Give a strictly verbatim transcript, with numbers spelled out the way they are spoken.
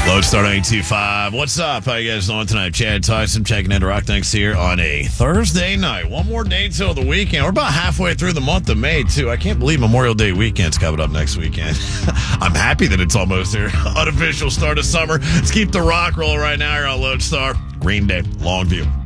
Lodestar nine two five. What's up? How you guys doing tonight? Chad Tyson checking into Rock Thanks here on a Thursday night. One more day till the weekend. We're about halfway through the month of May, too. I can't believe Memorial Day weekend's coming up next weekend. I'm happy that it's almost here. Unofficial start of summer. Let's keep the rock rolling right now here on Lodestar. Green Day, Longview.